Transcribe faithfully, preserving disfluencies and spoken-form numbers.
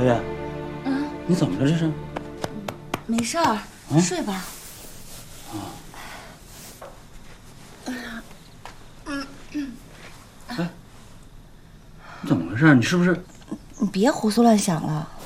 小月，嗯，你怎么了这是？ 没事儿，嗯、睡吧。 啊。嗯嗯。哎，你怎么回事？你是不是？ 你别胡思乱想了。